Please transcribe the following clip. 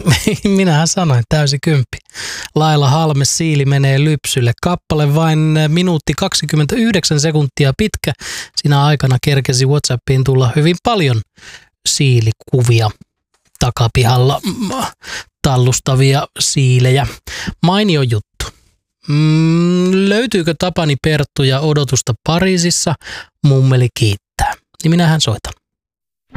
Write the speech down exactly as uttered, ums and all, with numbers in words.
Minähän sanoin, täysi kymppi. Laila Halme, Siili menee lypsylle. Kappale vain minuutti kaksikymmentäyhdeksän sekuntia pitkä. Siinä aikana kerkesi WhatsAppiin tulla hyvin paljon siilikuvia takapihalla tallustavia siilejä. Mainio juttu. Mm, löytyykö Tapani Perttu ja odotusta Pariisissa? Mummeli kiittää. Niin minähän soitan.